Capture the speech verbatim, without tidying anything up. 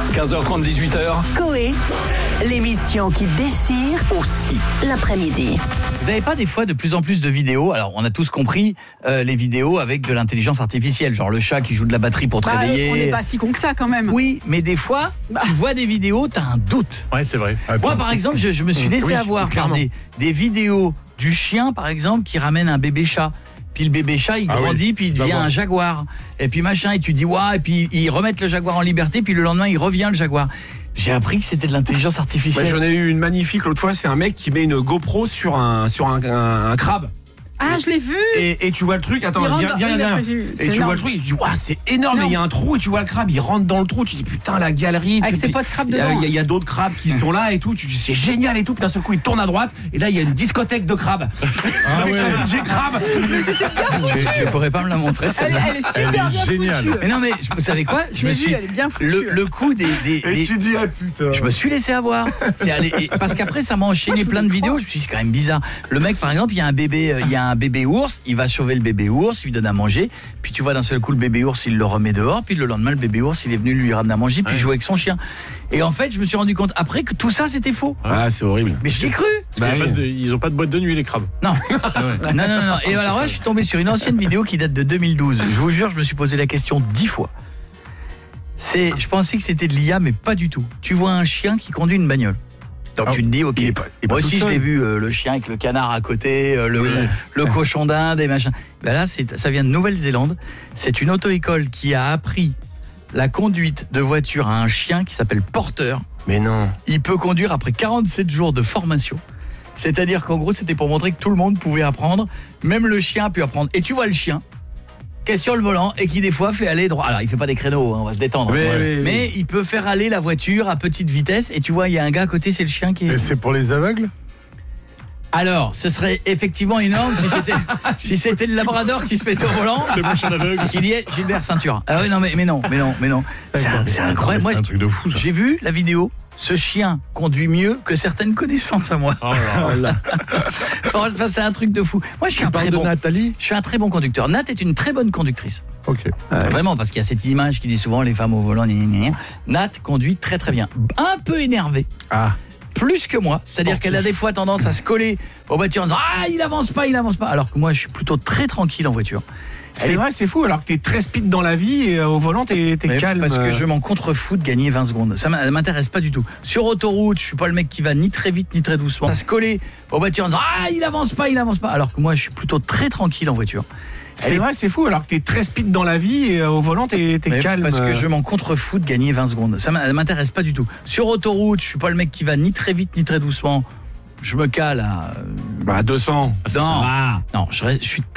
quinze heures trente, dix-huit heures. Coé, l'émission qui déchire Aussi. l'après-midi. Vous n'avez pas des fois de plus en plus de vidéos? Alors, on a tous compris euh, les vidéos avec de l'intelligence artificielle, genre le chat qui joue de la batterie pour te Bah, réveiller. on n'est pas si con que ça quand même. Oui, mais des fois, Bah. tu vois des vidéos, t'as un doute. Ouais, c'est vrai. Moi, par exemple, je, je me suis laissé Oui, avoir par clairement. des, des vidéos du chien, par exemple, qui ramène un bébé chat. Puis le bébé chat, il Ah grandit, oui, puis il devient d'abord. un jaguar. Et puis machin, et tu dis, waouh, et puis ils remettent le jaguar en liberté, puis le lendemain, il revient le jaguar. J'ai appris que c'était de l'intelligence artificielle. Ouais, j'en ai eu une magnifique l'autre fois, c'est un mec qui met une GoPro sur un, sur un, un, un crabe. Ah, je l'ai vu. Et, et tu vois le truc, attends, Il rentre dis dans- dis rien, oui, dis rien. après, j'ai vu. C'est Et tu énorme. vois le truc, tu dis, waouh, c'est énorme, mais il y a un trou, et tu vois le crabe, il rentre dans le trou, tu dis, putain, la galerie. Avec tu- ses puis potes crabes il y a- dedans. Il y a, il y a d'autres crabes qui sont là et tout, tu dis, c'est génial et tout, puis d'un seul coup, il tourne à droite, et là, il y a une discothèque de crabes. Ah Avec ouais. un D J crabe. Je, je pourrais pas me la montrer, Elle, celle-là. elle est super Elle est bien géniale. foutue. Mais non, mais je- vous savez quoi? Je Je me l'ai suis vue, elle est bien foutue. le, le coup des, des, Et des- tu dis, ah putain. je me suis laissé avoir. C'est allé- et- parce qu'après ça m'a enchaîné plein de vidéos. Je me suis dit c'est quand même bizarre. Le mec par exemple, il y a un bébé, euh, il y a un bébé ours, il va sauver le bébé ours, il lui donne à manger. Puis tu vois d'un seul coup le bébé ours, il le remet dehors. Puis le lendemain le bébé ours, il est venu lui ramener à manger, puis il joue avec son chien. Et en fait, je me suis rendu compte après que tout ça c'était faux. Ah, c'est horrible. Mais j'y ai cru. Bah Il y a oui. pas de- ils ont pas de boîte de nuit, les crabes. Non. non, non, non, non. Et alors là, je suis tombé sur une ancienne vidéo qui date de deux mille douze. Je vous jure, je me suis posé la question dix fois. C'est, je pensais que c'était de l'I A, mais pas du tout. Tu vois un chien qui conduit une bagnole. Donc Ah, tu te dis, ok, il est pas- il est pas moi tout aussi je seul. l'ai vu, euh, le chien avec le canard à côté, euh, le, le cochon d'Inde et machin. Ben là, c'est, ça vient de Nouvelle-Zélande. C'est une auto-école qui a appris la conduite de voiture à un chien qui s'appelle Porter. Mais non. Il peut conduire après quarante-sept jours de formation. C'est-à-dire qu'en gros, c'était pour montrer que tout le monde pouvait apprendre. Même le chien a pu apprendre. Et tu vois le chien qui est sur le volant et qui des fois fait aller droit. Alors, il fait pas des créneaux, hein, on va se détendre. Oui, Ouais. oui, oui. Mais il peut faire aller la voiture à petite vitesse. Et tu vois, il y a un gars à côté, c'est le chien qui est... Et c'est pour les aveugles? Alors, ce serait effectivement énorme si c'était si c'était le labrador qui se mettait au volant. C'est mon chien aveugle. Qui dit Gilbert ceinture. Ah oui, non, mais, mais non, mais non, mais non. C'est un- c'est incroyable. Moi, C'est un truc de fou, ça. j'ai vu la vidéo. Ce chien conduit mieux que certaines connaissances à moi. Oh là là. Enfin, c'est un truc de fou. Moi, je suis Tu un parles très de bon. Nathalie? Je suis un très bon conducteur. Nat est une très bonne conductrice. Ok. Vraiment, parce qu'il y a cette image qui dit souvent les femmes au volant. Gna, gna, gna. Nat conduit très très bien. Un peu énervé. Ah. Plus que moi, c'est-à-dire Sportif. qu'elle a des fois tendance à se coller aux voitures en disant ah il avance pas, il avance pas, alors que moi je suis plutôt très tranquille en voiture. C'est vrai, c'est fou, alors que t'es très speed dans la vie et euh, au volant, t'es t'es Mais calme. parce que euh. je m'en contrefous de gagner vingt secondes. Ça m'a- m'intéresse pas du tout. Sur autoroute, je suis pas le mec qui va ni très vite ni très doucement. À se coller aux voitures en disant ah il avance pas, il avance pas, alors que moi je suis plutôt très tranquille en voiture. C'est vrai, c'est fou, alors que t'es très speed dans la vie et euh, au volant, t'es t'es Mais calme. parce que euh. je m'en contrefous de gagner vingt secondes. Ça m'a- m'intéresse pas du tout. Sur autoroute, je suis pas le mec qui va ni très vite ni très doucement. Je me cale à Bah, deux cents. non, non, je, reste- je suis